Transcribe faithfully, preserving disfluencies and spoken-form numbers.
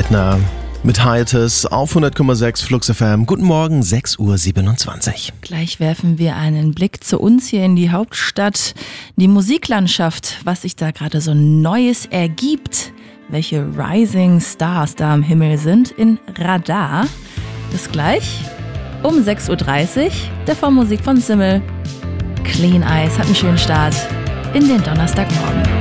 Leitner mit Hiatus auf hundert Komma sechs Flux F M. Guten Morgen, sechs Uhr siebenundzwanzig. Gleich werfen wir einen Blick zu uns hier in die Hauptstadt. Die Musiklandschaft, was sich da gerade so Neues ergibt. Welche Rising Stars da am Himmel sind in Radar. Bis gleich um sechs Uhr dreißig. Der Vormusik von Simmel. Clean Eyes hat einen schönen Start in den Donnerstagmorgen.